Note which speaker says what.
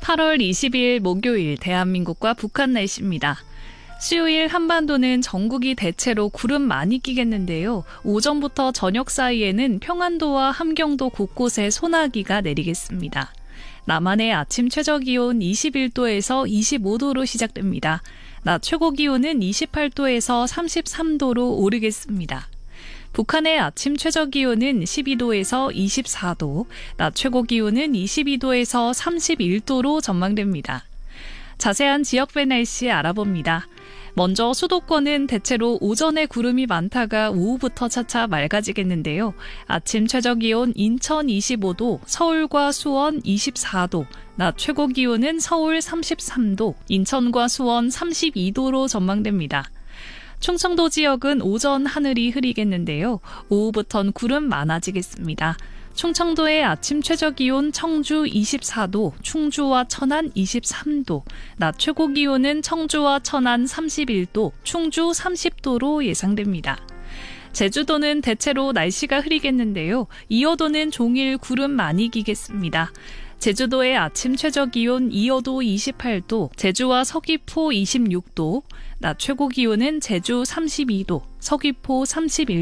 Speaker 1: 8월 20일 목요일 대한민국과 북한 날씨입니다. 수요일 한반도는 전국이 대체로 구름 많이 끼겠는데요. 오전부터 저녁 사이에는 평안도와 함경도 곳곳에 소나기가 내리겠습니다. 남한의 아침 최저기온 21도에서 25도로 시작됩니다. 낮 최고기온은 28도에서 33도로 오르겠습니다. 북한의 아침 최저기온은 12도에서 24도, 낮 최고기온은 22도에서 31도로 전망됩니다. 자세한 지역별 날씨 알아봅니다. 먼저 수도권은 대체로 오전에 구름이 많다가 오후부터 차차 맑아지겠는데요. 아침 최저기온 인천 25도, 서울과 수원 24도, 낮 최고기온은 서울 33도, 인천과 수원 32도로 전망됩니다. 충청도 지역은 오전 하늘이 흐리겠는데요. 오후부턴 구름 많아지겠습니다. 충청도의 아침 최저기온 청주 24도, 충주와 천안 23도, 낮 최고기온은 청주와 천안 31도, 충주 30도로 예상됩니다. 제주도는 대체로 날씨가 흐리겠는데요. 이어도는 종일 구름 많이 끼겠습니다. 제주도의 아침 최저기온 이어도 28도, 제주와 서귀포 26도, 낮 최고기온은 제주 32도, 서귀포 31도,